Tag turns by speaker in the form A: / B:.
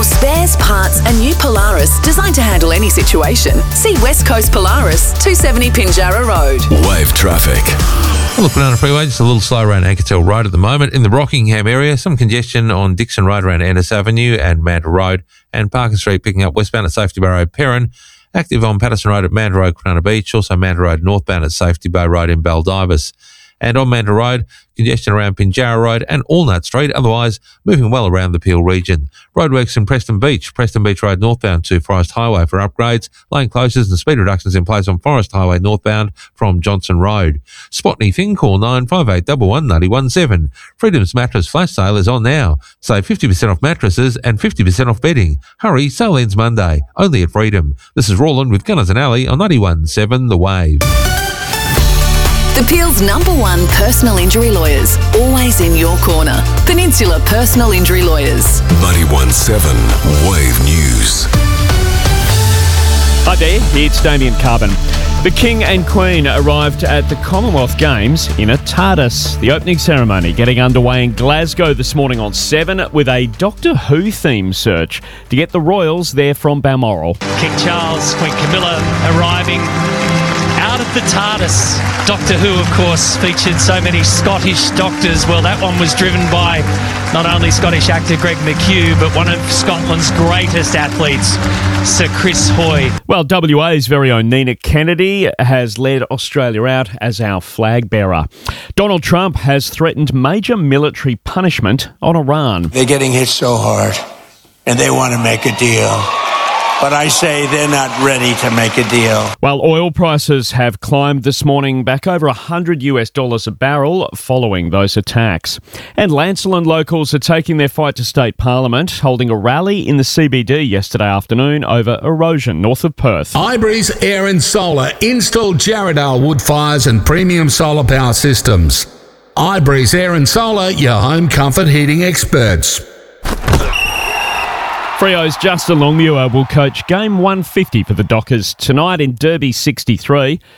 A: For spares, parts and new Polaris designed to handle any situation, see West Coast Polaris, 270 Pinjarra Road.
B: Wave traffic.
C: Look, Banana Freeway, just a little slow around Anketel Road at the moment. In the Rockingham area, some congestion on Dixon Road around Ennis Avenue and Manta Road, and Parker Street picking up westbound at Safety Bay Road, Perrin. Active on Patterson Road at Manta Road, Cronulla Beach. Also Manta Road northbound at Safety Bay Road in Baldivis. And on Manta Road, congestion around Pinjarra Road and Allnut Street, otherwise moving well around the Peel region. Roadworks in Preston Beach Road northbound to Forest Highway for upgrades, lane closures and speed reductions in place on Forest Highway northbound from Johnson Road. Spot anything, call 958 11917. Freedom's Mattress Flash Sale is on now. Save 50% off mattresses and 50% off bedding. Hurry, sale ends Monday, only at Freedom. This is Roland with Gunners and Alley on 91.7 The Wave.
A: The Peel's #1 personal injury lawyers, always in your corner. Peninsula Personal Injury Lawyers.
B: 91.7 Wave News.
D: Hi there, it's Damien Carbon. The King and Queen arrived at the Commonwealth Games in a TARDIS. The opening ceremony getting underway in Glasgow this morning on 7 with a Doctor Who theme search to get the royals there from Balmoral.
E: King Charles, Queen Camilla arriving out of the TARDIS. Doctor Who, of course, featured so many Scottish doctors. Well, that one was driven by not only Scottish actor Greg McHugh, but one of Scotland's greatest athletes, Sir Chris Hoy.
D: Well, WA's very own Nina Kennedy has led Australia out as our flag bearer. Donald Trump has threatened major military punishment on Iran.
F: They're getting hit so hard, and they want to make a deal. But I say they're not ready to make a deal.
D: Well, oil prices have climbed this morning back over $100 a barrel following those attacks. And Lancelin locals are taking their fight to state parliament, holding a rally in the CBD yesterday afternoon over erosion north of Perth.
G: Ibree's Air and Solar installed Jarrahdale wood fires and premium solar power systems. Ibree's Air and Solar, your home comfort heating experts.
D: Freo's Justin Longmuir will coach Game 150 for the Dockers tonight in Derby 63.